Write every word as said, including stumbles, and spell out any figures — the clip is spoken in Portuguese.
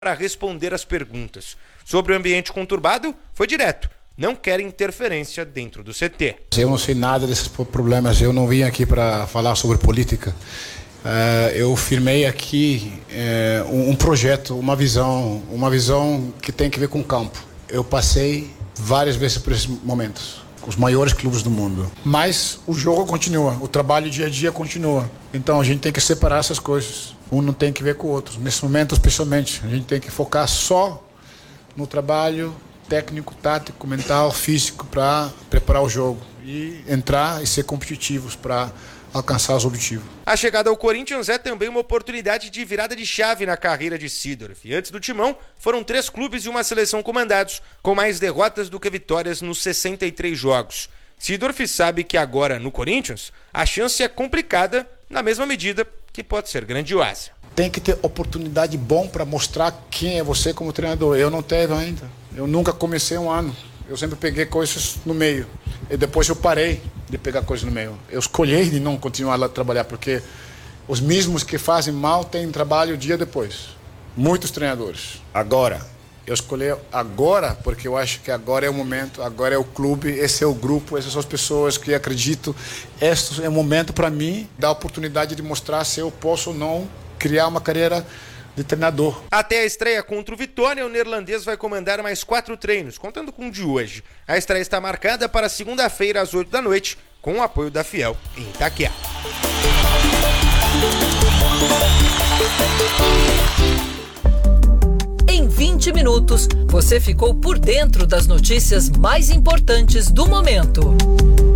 para responder as perguntas. Sobre o ambiente conturbado, foi direto. Não quer interferência dentro do C T. Eu não sei nada desses problemas, eu não vim aqui para falar sobre política. Uh, eu firmei aqui uh, um, um projeto, uma visão, uma visão que tem que ver com o campo. Eu passei várias vezes por esses momentos, com os maiores clubes do mundo. Mas o jogo continua, o trabalho dia a dia continua. Então a gente tem que separar essas coisas. Um não tem que ver com o outro. Nesse momento, especialmente, a gente tem que focar só no trabalho técnico, tático, mental, físico para preparar o jogo e entrar e ser competitivos para alcançar os objetivos. A chegada ao Corinthians é também uma oportunidade de virada de chave na carreira de Seedorf. E antes do Timão, foram três clubes e uma seleção comandados, com mais derrotas do que vitórias nos sessenta e três jogos. Seedorf sabe que agora, no Corinthians, a chance é complicada, na mesma medida que pode ser grandiosa. Tem que ter oportunidade bom para mostrar quem é você como treinador. Eu não teve ainda. Eu nunca comecei um ano. Eu sempre peguei coisas no meio. E depois eu parei de pegar coisas no meio. Eu escolhi de não continuar lá a trabalhar, porque os mesmos que fazem mal têm trabalho dia depois. Muitos treinadores. Agora, eu escolhi agora, porque eu acho que agora é o momento, agora é o clube, esse é o grupo, essas são as pessoas que acredito. Este é o momento para mim, dar a oportunidade de mostrar se eu posso ou não criar uma carreira de treinador. Até a estreia contra o Vitória, o neerlandês vai comandar mais quatro treinos, contando com o de hoje. A estreia está marcada para segunda-feira às oito da noite, com o apoio da Fiel em Itaquera. Em vinte minutos, você ficou por dentro das notícias mais importantes do momento.